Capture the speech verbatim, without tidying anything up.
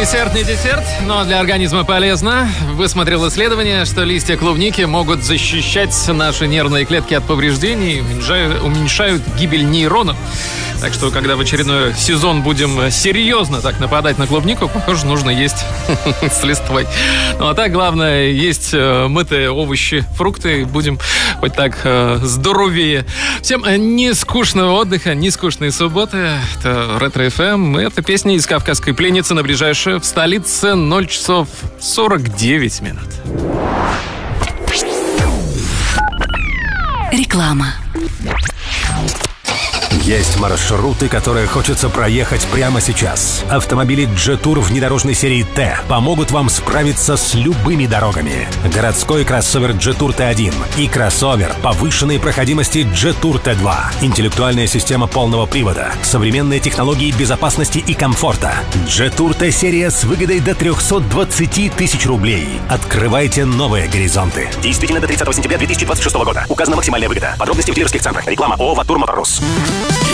десерт не десерт, но для организма полезно. Высмотрел исследование, что листья клубники могут защищать наши нервные клетки от повреждений, уменьшают, уменьшают гибель нейронов. Так что, когда в очередной сезон будем серьезно так нападать на клубнику, похоже, нужно есть с листвой. Ну а так, главное, есть мытые овощи, фрукты, будем хоть так здоровее. Всем не скучного отдыха, не скучной субботы. Это Ретро эф эм. Это песня из «Кавказской пленницы» на ближайшее в столице ноль часов сорок девять минут. Реклама. Есть маршруты, которые хочется проехать прямо сейчас. Автомобили Jetour внедорожной серии Т помогут вам справиться с любыми дорогами. Городской кроссовер Jetour Т один и кроссовер повышенной проходимости Jetour Т два. Интеллектуальная система полного привода, современные технологии безопасности и комфорта. Jetour Т-серия с выгодой до триста двадцать тысяч рублей. Открывайте новые горизонты. Действительно до тридцатого сентября две тысячи двадцать шестого года. Указана максимальная выгода. Подробности в дилерских центрах. Реклама ООО «Ватур Моторус».